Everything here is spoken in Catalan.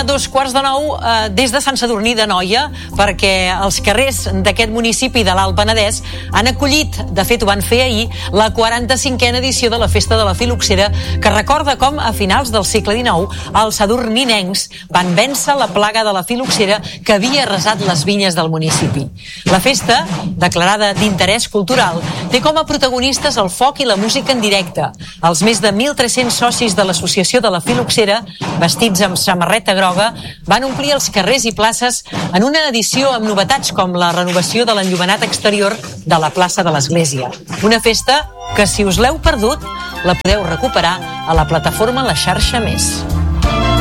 8:45 des de Sant Sadurní d'Anoia, perquè els carrers d'aquest municipi de l'Alt Penedès han acollit, de fet ho van fer ahir, la 45a edició de la Festa de la Fil·loxera, que recorda com a finals del segle XIX els sadurninencs van vèncer la plaga de la fil·loxera que havia arrasat les vinyes del municipi. La festa, declarada d'interès cultural, té com a protagonistes el foc i la música en directe. Els més de 1.300 socis de l'Associació de la Fil·loxera, vestits amb samarreta groga, van omplir els carrers i places en una edició amb novetats com la renovació de l'enllumenat exterior de la plaça de l'Església. Una festa que, si us l'heu perdut, la podeu recuperar a la plataforma La Xarxa Més.